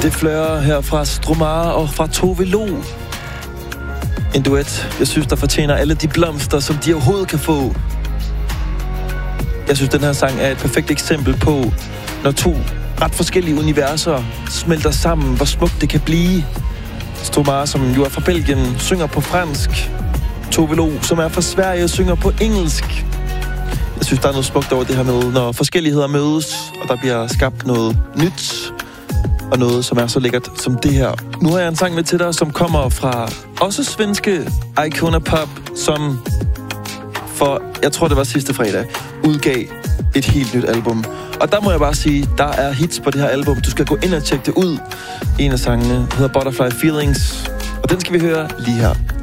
Det flører her fra Stromae og fra Tove Lo. En duet, jeg synes, der fortjener alle de blomster, som de overhovedet kan få. Jeg synes, den her sang er et perfekt eksempel på, når to ret forskellige universer smelter sammen, hvor smukt det kan blive. Stromae, som jo er fra Belgien, synger på fransk. Tove Lo, som er fra Sverige, synger på engelsk. Jeg synes, der er noget smukt over det her med, når forskelligheder mødes, og der bliver skabt noget nyt, og noget, som er så lækkert som det her. Nu har jeg en sang med til dig, som kommer fra også svenske Icona Pop, som for, jeg tror det var sidste fredag, udgav et helt nyt album. Og der må jeg bare sige, der er hits på det her album. Du skal gå ind og tjekke det ud. En af sangene hedder Butterfly Feelings, og den skal vi høre lige her.